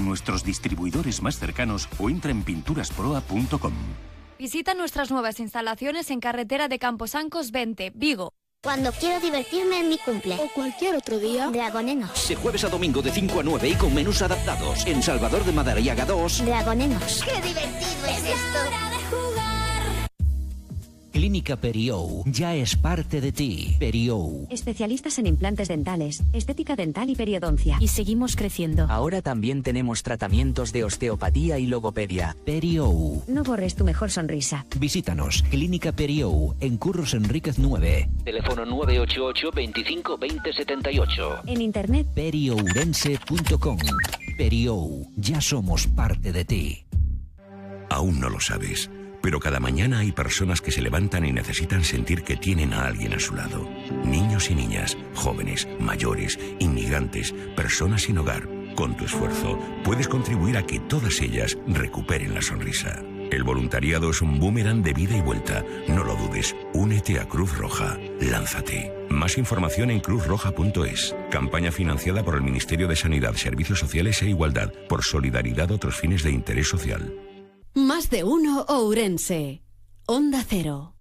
nuestros distribuidores más cercanos o entra en pinturasproa.com. Visita nuestras nuevas instalaciones en carretera de Camposancos 20, Vigo. Cuando quiero divertirme en mi cumple. O cualquier otro día. Dragonenos. De jueves a domingo de 5 a 9 y con menús adaptados. En Salvador de Madariaga 2. Dragonenos. ¡Qué divertido es esto! Clínica Periou ya es parte de ti. Periou. Especialistas en implantes dentales, estética dental y periodoncia. Y seguimos creciendo. Ahora también tenemos tratamientos de osteopatía y logopedia. Periou. No borres tu mejor sonrisa. Visítanos. Clínica Periou en Curros Enríquez 9. Teléfono 988 25 20 78. En internet periourense.com. Periou. Ya somos parte de ti. Aún no lo sabes, pero cada mañana hay personas que se levantan y necesitan sentir que tienen a alguien a su lado. Niños y niñas, jóvenes, mayores, inmigrantes, personas sin hogar. Con tu esfuerzo, puedes contribuir a que todas ellas recuperen la sonrisa. El voluntariado es un boomerang de vida y vuelta. No lo dudes. Únete a Cruz Roja. Lánzate. Más información en cruzroja.es. Campaña financiada por el Ministerio de Sanidad, Servicios Sociales e Igualdad, por solidaridad a otros fines de interés social. Más de uno Ourense. Onda Cero.